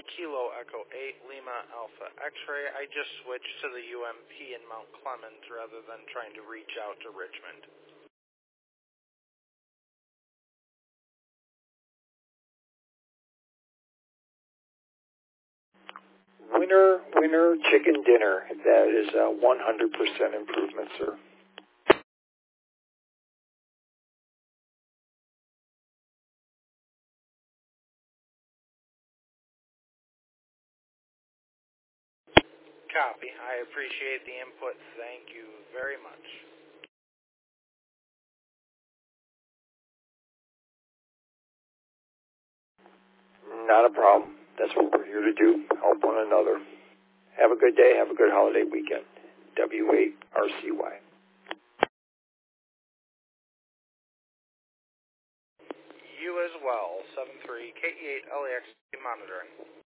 Kilo Echo 8 Lima Alpha X-ray. I just switched to the UMP in Mount Clemens rather than trying to reach out to Richmond. Winner, chicken dinner. That is a 100% improvement, sir. Copy. I appreciate the input. Thank you very much. Not a problem. That's what we're here to do, help one another. Have a good day. Have a good holiday weekend. W8RCY. You as well. 73 KE8 LAX monitoring.